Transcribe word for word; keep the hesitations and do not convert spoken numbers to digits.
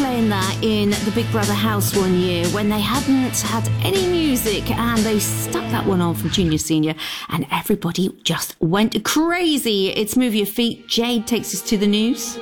playing that in the Big Brother house one year when they hadn't had any music, and they stuck that one on from Junior Senior, and everybody just went crazy. It's Move Your Feet. Jade takes us to the news.